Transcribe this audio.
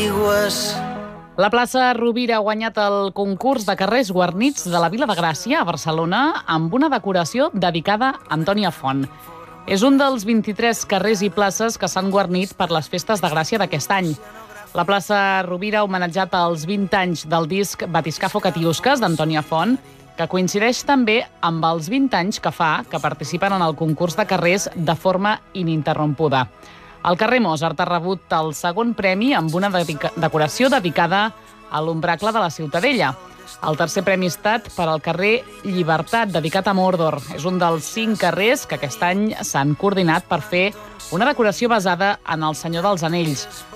La plaça Rovira ha guanyat el concurs de carrers guarnits de la Vila de Gràcia, a Barcelona, amb una decoració dedicada a Antònia Font. És un dels 23 carrers i places que s'han guarnit per les festes de Gràcia d'aquest any. La plaça Rovira ha homenatjat els 20 anys del disc Batiscafo Catiusques d'Antònia Font, que coincideix també amb els 20 anys que fa que participen en el concurs de carrers de forma ininterrompuda. El carrer Mozart ha rebut el segon premi amb una decoració dedicada a l'ombracle de la Ciutadella. El tercer premi ha estat per al carrer Llibertat, dedicat a Mordor. És un dels 5 carrers que aquest any s'han coordinat per fer una decoració basada en el Senyor dels Anells.